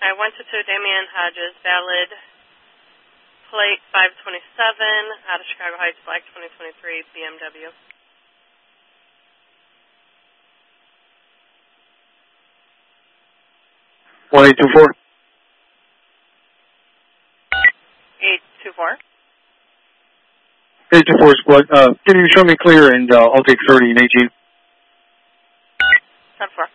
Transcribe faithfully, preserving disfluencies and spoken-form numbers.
I went to Damian Hodges, valid plate five twenty-seven, out of Chicago Heights, black twenty twenty-three B M W. one eight two four. eight two four. eight two four squad. Uh, can you show me clear and uh, I'll take thirty and eighteen. ten four.